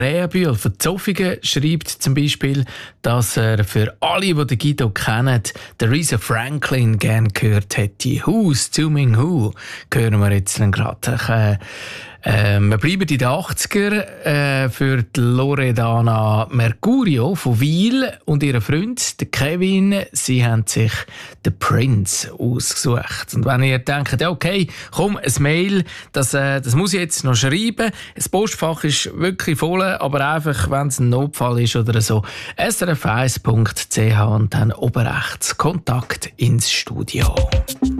Räbühl von Zofingen schreibt zum Beispiel, dass er für alle, die den Guido kennen, der Aretha Franklin gerne gehört hätte. «Who's Zooming Who» hören wir jetzt gerade. Wir bleiben in den 80er für die Loredana Mercurio von Wil und ihren Freund, der Kevin. Sie haben sich den Prince ausgesucht. Und wenn ihr denkt, ja, okay, komm, ein Mail, das muss ich jetzt noch schreiben. Das Postfach ist wirklich voll, aber einfach, wenn es ein Notfall ist oder so, srf1.ch und dann oben rechts Kontakt ins Studio.